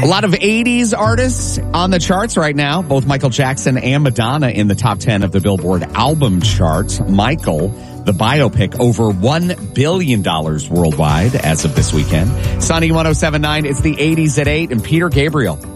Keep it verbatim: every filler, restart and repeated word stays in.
A lot of eighties artists on the charts right now. Both Michael Jackson and Madonna in the top ten of the Billboard album charts. Michael, the biopic, over one billion dollars worldwide as of this weekend. Sunny one oh seven point nine, it's the eighties at eight, and Peter Gabriel